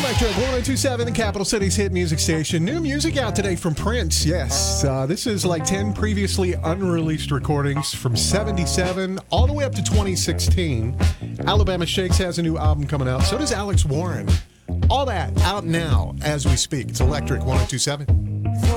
Electric 1027, the capital city's hit music station. New music out today from Prince. Yes, this is like 10 previously unreleased recordings from 77 all the way up to 2016. Alabama Shakes has a new album coming out. So does Alex Warren. All that out now as we speak. It's Electric 1027.